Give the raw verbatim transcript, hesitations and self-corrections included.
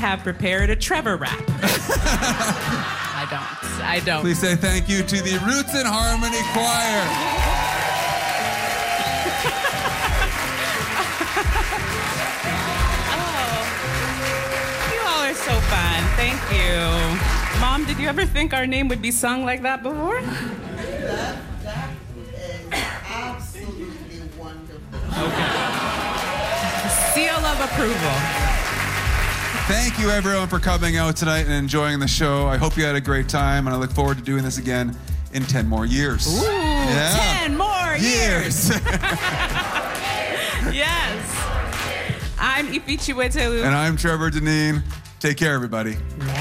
have prepared a Trevor rap. I don't. I don't. Please say thank you to the Roots and Harmony Choir. Oh, you all are so fun. Thank you. Mom, did you ever think our name would be sung like that before? That, that is absolutely wonderful. Okay. Seal of approval. Thank you, everyone, for coming out tonight and enjoying the show. I hope you had a great time, and I look forward to doing this again in ten more years. Ooh, yeah. ten more years. years. Yes. I'm Ifi Chiwetelụ. And I'm Trevor Deneen. Take care, everybody.